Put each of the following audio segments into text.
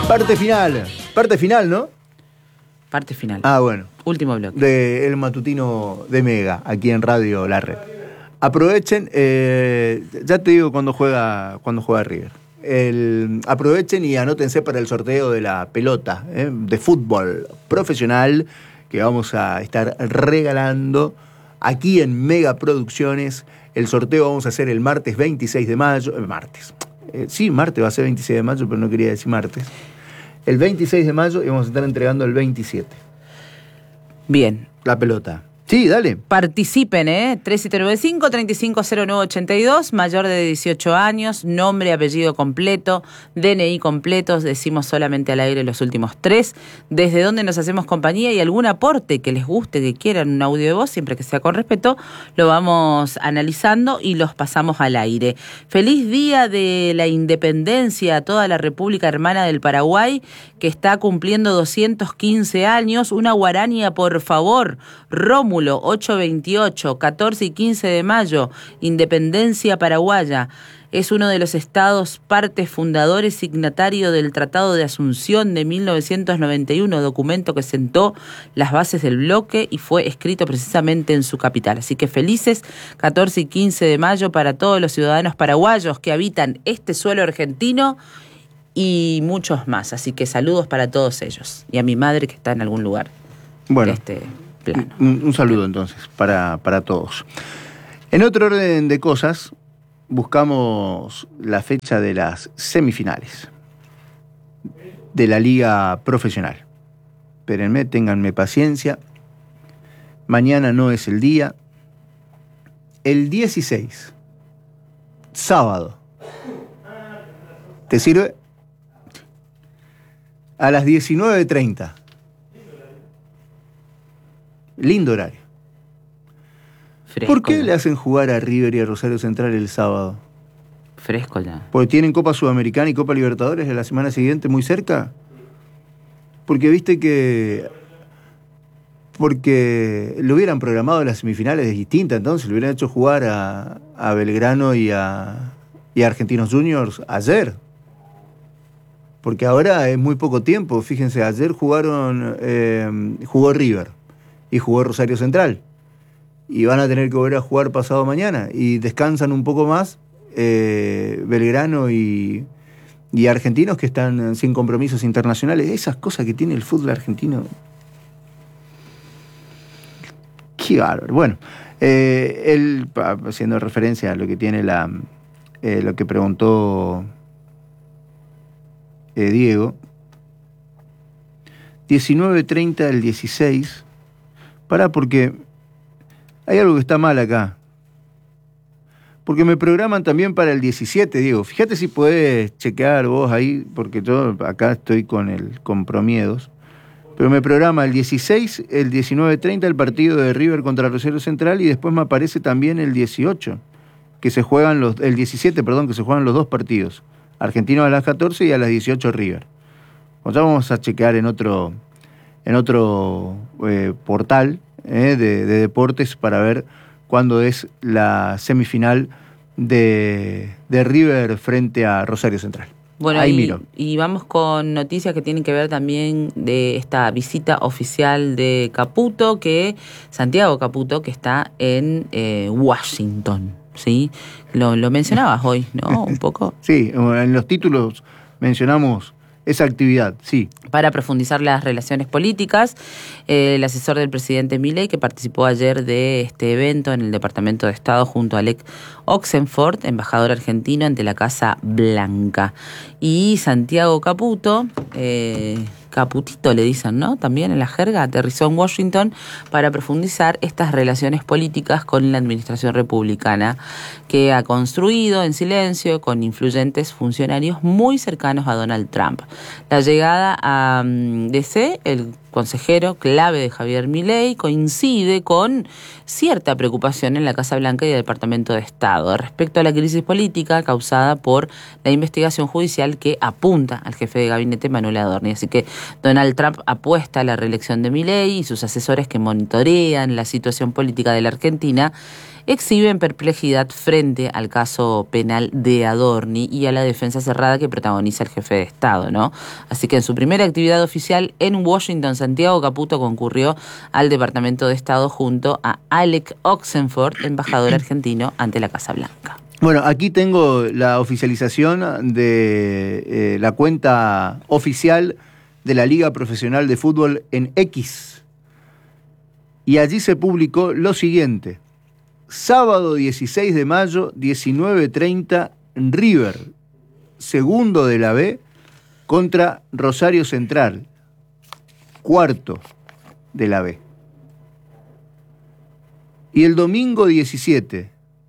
Parte final, ¿no? Parte final. Ah, bueno. Último bloque. El matutino de Mega, aquí en Radio La Red. Aprovechen, ya te digo cuando juega River. Aprovechen y anótense para el sorteo de la pelota de fútbol profesional que vamos a estar regalando aquí en Mega Producciones. El sorteo vamos a hacer el martes 26 de mayo. Martes va a ser 26 de mayo, pero no quería decir martes. El 26 de mayo y vamos a estar entregando el 27. Bien. La pelota. Sí, dale. Participen, 3795-350982, mayor de 18 años, nombre, apellido completo, DNI completos, decimos solamente al aire los últimos 3, desde dónde nos hacemos compañía y algún aporte que les guste, que quieran, un audio de voz, siempre que sea con respeto, lo vamos analizando y los pasamos al aire. Feliz Día de la Independencia a toda la República Hermana del Paraguay, que está cumpliendo 215 años. Una guarania, por favor. Rómulo, 828, 14 y 15 de mayo, Independencia Paraguaya. Es uno de los estados partes fundadores signatario del Tratado de Asunción de 1991, documento que sentó las bases del bloque y fue escrito precisamente en su capital. Así que felices 14 y 15 de mayo para todos los ciudadanos paraguayos que habitan este suelo argentino y muchos más. Así que saludos para todos ellos. Y a mi madre que está en algún lugar. Bueno, de este plano. Un saludo entonces para todos. En otro orden de cosas, buscamos la fecha de las semifinales de la Liga Profesional. Espérenme, ténganme paciencia. Mañana no es el día. El 16, sábado. ¿Te sirve? A las 19:30. Lindo horario. Fresco. ¿Por qué le hacen jugar a River y a Rosario Central el sábado? Fresco ya. ¿Porque tienen Copa Sudamericana y Copa Libertadores de la semana siguiente muy cerca? Porque viste que... Porque lo hubieran programado las semifinales distintas, entonces le hubieran hecho jugar a Belgrano y a Argentinos Juniors ayer. Porque ahora es muy poco tiempo. Fíjense, ayer jugó River y jugó Rosario Central. Y van a tener que volver a jugar pasado mañana. Y descansan un poco más Belgrano y Argentinos que están sin compromisos internacionales. Esas cosas que tiene el fútbol argentino. Qué bárbaro. Bueno, él, haciendo referencia a lo que tiene lo que preguntó Diego, 19:30 del 16. Porque hay algo que está mal acá. Porque me programan también para el 17, Diego. Fíjate si podés chequear vos ahí, porque yo acá estoy con Promiedos. Pero me programa el 16, el 19:30 el partido de River contra Rosario Central y después me aparece también el 18, que se juegan el 17, que se juegan los dos partidos. Argentinos a las 14 y a las 18 River. Ya vamos a chequear en otro portal de deportes para ver cuándo es la semifinal de River frente a Rosario Central. Bueno, ahí miro. Y vamos con noticias que tienen que ver también de esta visita oficial de Caputo, Santiago Caputo, que está en Washington, ¿sí? Lo mencionabas hoy, ¿no? Un poco. Sí, en los títulos mencionamos esa actividad, sí. Para profundizar las relaciones políticas, el asesor del presidente Milei, que participó ayer de este evento en el Departamento de Estado junto a Alec Oxenford, embajador argentino ante la Casa Blanca. Y Santiago Caputo, Caputito le dicen, ¿no? También en la jerga, aterrizó en Washington para profundizar estas relaciones políticas con la administración republicana que ha construido en silencio con influyentes funcionarios muy cercanos a Donald Trump. La llegada a DC, el consejero clave de Javier Milei, coincide con cierta preocupación en la Casa Blanca y el Departamento de Estado respecto a la crisis política causada por la investigación judicial que apunta al jefe de gabinete Manuel Adorni. Así que Donald Trump apuesta a la reelección de Milei y sus asesores que monitorean la situación política de la Argentina exhiben perplejidad frente al caso penal de Adorni y a la defensa cerrada que protagoniza el jefe de Estado, ¿no? Así que en su primera actividad oficial en Washington, Santiago Caputo concurrió al Departamento de Estado junto a Alec Oxenford, embajador argentino ante la Casa Blanca. Bueno, aquí tengo la oficialización de la cuenta oficial de la Liga Profesional de Fútbol en X. Y allí se publicó lo siguiente. Sábado 16 de mayo, 19:30, River, segundo de la B, contra Rosario Central, cuarto de la B. Y el domingo 17,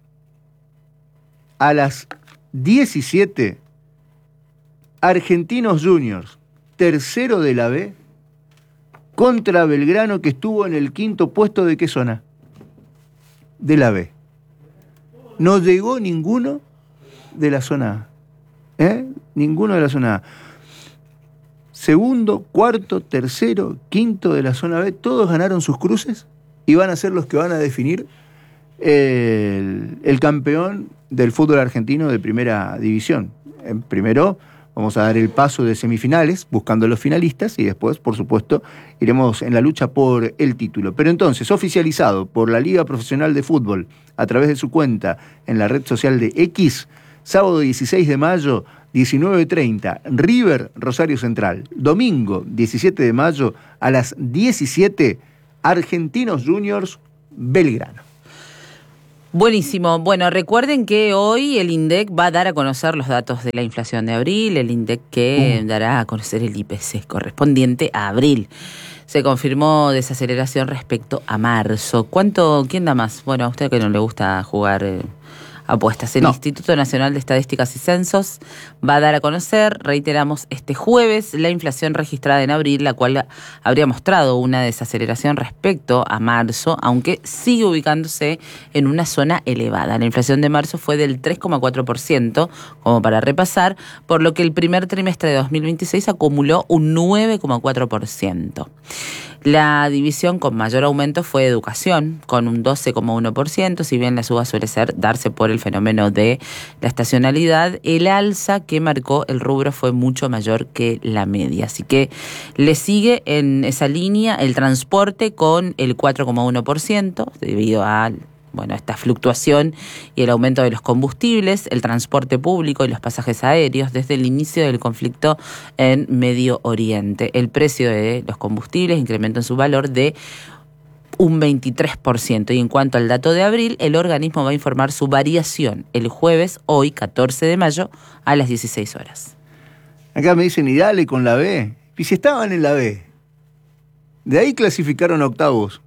a las 17, Argentinos Juniors, tercero de la B, contra Belgrano, que estuvo en el quinto puesto de qué zona? De la B. No llegó ninguno de la zona A. Ninguno de la zona A. Segundo, cuarto, tercero, quinto de la zona B, todos ganaron sus cruces y van a ser los que van a definir el campeón del fútbol argentino de primera división. Primero vamos a dar el paso de semifinales, buscando los finalistas, y después, por supuesto, iremos en la lucha por el título. Pero entonces, oficializado por la Liga Profesional de Fútbol a través de su cuenta en la red social de X, sábado 16 de mayo, 19:30, River, Rosario Central. Domingo 17 de mayo, a las 17, Argentinos Juniors, Belgrano. Buenísimo. Bueno, recuerden que hoy el INDEC va a dar a conocer los datos de la inflación de abril, el INDEC que dará a conocer el IPC correspondiente a abril. Se confirmó desaceleración respecto a marzo. ¿Quién da más? Bueno, a usted que no le gusta jugar apuestas. El Instituto Nacional de Estadísticas y Censos va a dar a conocer, reiteramos, este jueves, la inflación registrada en abril, la cual habría mostrado una desaceleración respecto a marzo, aunque sigue ubicándose en una zona elevada. La inflación de marzo fue del 3,4%, como para repasar, por lo que el primer trimestre de 2026 acumuló un 9,4%. La división con mayor aumento fue educación, con un 12,1%, si bien la suba suele darse por el fenómeno de la estacionalidad, el alza que marcó el rubro fue mucho mayor que la media. Así que le sigue en esa línea el transporte con el 4,1%, debido a esta fluctuación y el aumento de los combustibles, el transporte público y los pasajes aéreos desde el inicio del conflicto en Medio Oriente. El precio de los combustibles incrementó en su valor de un 23%. Y en cuanto al dato de abril, el organismo va a informar su variación el jueves, hoy, 14 de mayo, a las 16 horas. Acá me dicen, y dale con la B. Y si estaban en la B, de ahí clasificaron a octavos.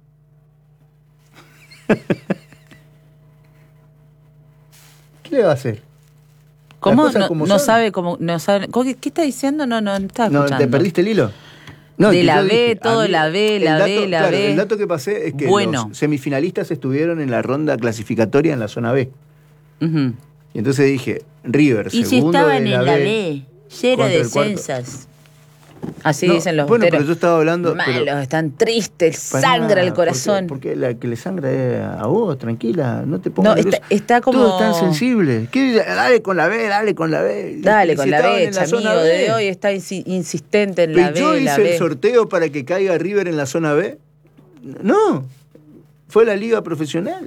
¿Qué le va a hacer? ¿Cómo? No sabe cómo. No sabe, ¿qué está diciendo? No está escuchando. ¿No, te perdiste el hilo? No, de la B, todo la B. El dato que pasé es que los semifinalistas estuvieron en la ronda clasificatoria en la zona B. Uh-huh. Y entonces dije, River, ¿y segundo si estaban de la en la B? Cero descensos. Así dicen los bueno, boteros. Pero yo estaba hablando... Malos, están tristes, sangra el corazón. Porque la que le sangra es a vos, tranquila, no te pongas... No, está como... Todo es tan sensible. Dale con la B, dale con la B. Dale con la B, amigo, de hoy está insistente en la B. ¿Yo hice el sorteo para que caiga River en la zona B? No, fue la liga profesional.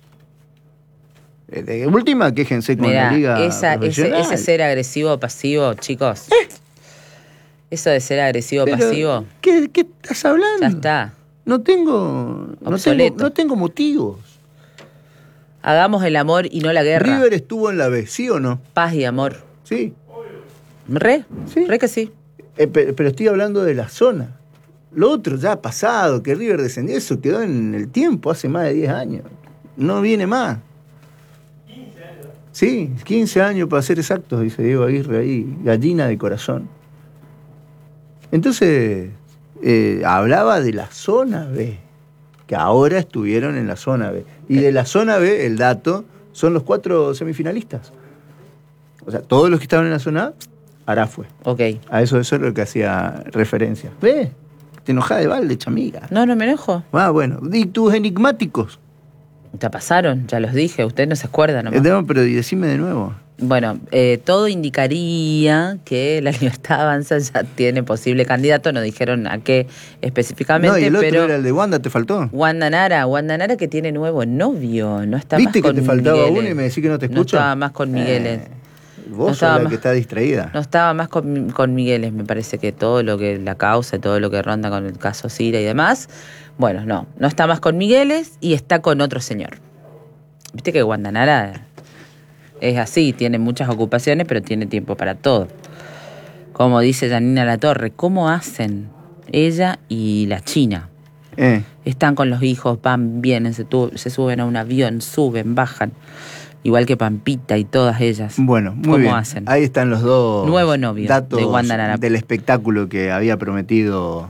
De última, quéjense con la liga profesional. Ese ser agresivo o pasivo, chicos... Eso de ser agresivo pasivo. ¿Qué estás hablando? Ya está. No tengo motivos. Hagamos el amor y no la guerra. River estuvo en la B, ¿sí o no? Paz y amor. Sí. Sí. Re que sí. Pero estoy hablando de la zona. Lo otro ya ha pasado, que River descendió, eso quedó en el tiempo, hace más de 10 años. No viene más. 15 años. Sí, 15 años para ser exactos, dice Diego Aguirre ahí, gallina de corazón. Entonces, hablaba de la zona B, que ahora estuvieron en la zona B. Y de la zona B, el dato, son los 4 semifinalistas. O sea, todos los que estaban en la zona A, ahora fue. Ok. A eso es lo que hacía referencia. Te enojás de balde, chamiga. No me enojo. Bueno. ¿Y tus enigmáticos? Ya pasaron, ya los dije, usted no se acuerda nomás. Pero decime de nuevo. Bueno, todo indicaría que la Libertad Avanza ya tiene posible candidato, no dijeron a qué específicamente, No, y el otro pero era el de Wanda, ¿te faltó? Wanda Nara que tiene nuevo novio, no está ¿Viste más con que te faltaba Migueles. uno y me decís que no te escucho? No estaba más con Migueles. Vos No sos la estaba que está distraída. No estaba más con Migueles, me parece que todo lo que la causa, todo lo que ronda con el caso Cira y demás. Bueno, no está más con Migueles y está con otro señor. Viste que Wanda Nara es así, tiene muchas ocupaciones, pero tiene tiempo para todo. Como dice Janina Latorre, ¿cómo hacen ella y la China? Están con los hijos, van, vienen, se suben a un avión, suben, bajan. Igual que Pampita y todas ellas. Bueno, muy bien. ¿Cómo hacen? Ahí están los dos nuevo novio datos de Wanda Nara. del espectáculo que había prometido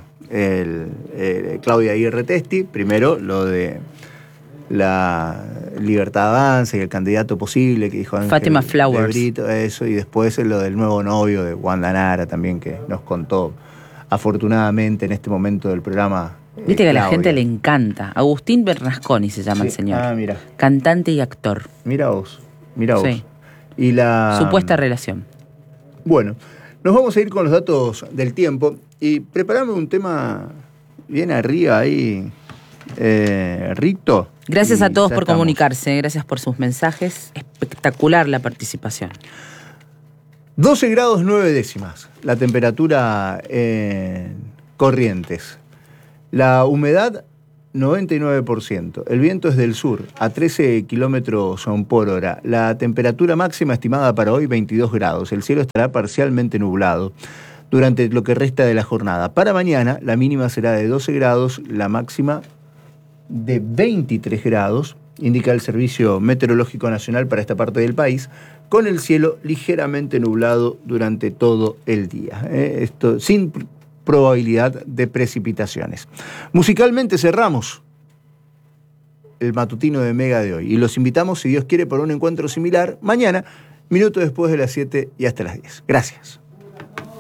Claudia Aguirre Testi. Primero, lo de la Libertad Avanza y el candidato posible que dijo Ángel Fátima Flowers. de Brito, eso, y después lo del nuevo novio de Wanda Nara también, que nos contó afortunadamente en este momento del programa. Viste que a la Claudia. gente le encanta. Agustín Bernasconi se llama el señor. Ah, mira. Cantante y actor. Mira vos. Sí. Y la Supuesta relación. Bueno, nos vamos a ir con los datos del tiempo y preparame un tema bien arriba ahí, Rito. Gracias a todos por estamos. comunicarse, gracias por sus mensajes. Espectacular la participación. 12 grados 9 décimas, la temperatura en Corrientes. La humedad, 99%. El viento es del sur, a 13 kilómetros por hora. La temperatura máxima estimada para hoy, 22 grados. El cielo estará parcialmente nublado durante lo que resta de la jornada. Para mañana, la mínima será de 12 grados, la máxima de 23 grados, indica el Servicio Meteorológico Nacional para esta parte del país, con el cielo ligeramente nublado durante todo el día. Esto sin probabilidad de precipitaciones. Musicalmente cerramos el matutino de Mega de hoy y los invitamos, si Dios quiere, por un encuentro similar mañana, minuto después de las 7 y hasta las 10. Gracias.